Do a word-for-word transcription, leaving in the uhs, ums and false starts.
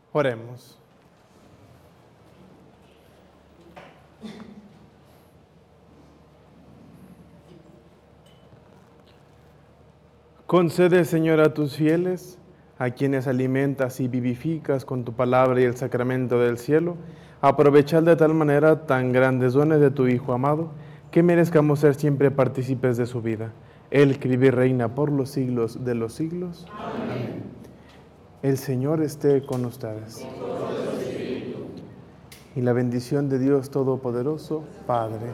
Oremos. Concede, Señor, a tus fieles, a quienes alimentas y vivificas con tu palabra y el sacramento del cielo, aprovechar de tal manera tan grandes dones de tu Hijo amado, que merezcamos ser siempre partícipes de su vida. Él que vive y reina por los siglos de los siglos. Amén. Amén. El Señor esté con ustedes. Y la bendición de Dios Todopoderoso, Padre,